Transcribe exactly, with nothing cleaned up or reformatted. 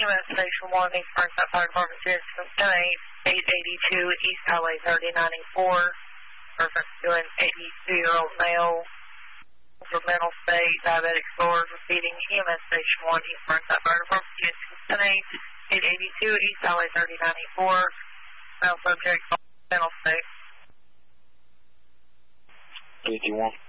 S Station one, East Burnside Fire Department, Citizens ten eight, eight eighty-two East Highway thirty ninety-four. Reference to an eighty-two-year-old male for mental state, diabetic sores, repeating E M S Station one, East Burnside Fire Department, Citizens ten eight, eight eighty-two East Highway thirty ninety-four. Male subject, mental state. fifty-one.